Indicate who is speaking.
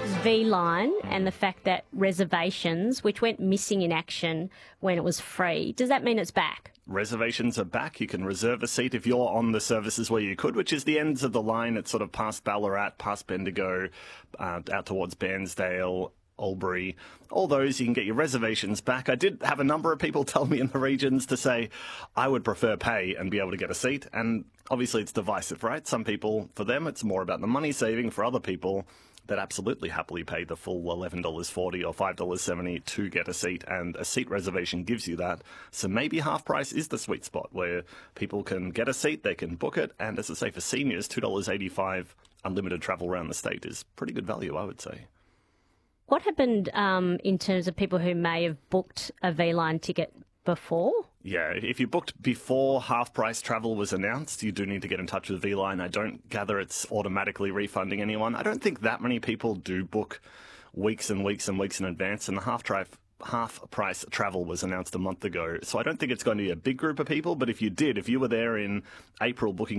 Speaker 1: V-Line and the fact that reservations, which went missing in action when it was free, does that mean it's back?
Speaker 2: Reservations are back. You can reserve a seat if you're on the services where you could, which is the ends of the line. It's sort of past Ballarat, past Bendigo, out towards Bairnsdale, Albury, all those. You can get your reservations back. I did have a number of people tell me in the regions to say, I would prefer pay and be able to get a seat. And obviously it's divisive, right? Some people, for them, it's more about the money saving. For other people, that absolutely happily pay the full $11.40 or $5.70 to get a seat, and a seat reservation gives you that. So maybe half price is the sweet spot where people can get a seat, they can book it, and as I say, for seniors, $2.85 unlimited travel around the state is pretty good value, I would say.
Speaker 1: What happened in terms of people who may have booked a V-Line ticket before?
Speaker 2: Yeah, if you booked before half-price travel was announced, you do need to get in touch with V-Line. I don't gather it's automatically refunding anyone. I don't think that many people do book weeks and weeks and weeks in advance, and the half-price travel was announced a month ago. So I don't think it's going to be a big group of people, but if you were there in April booking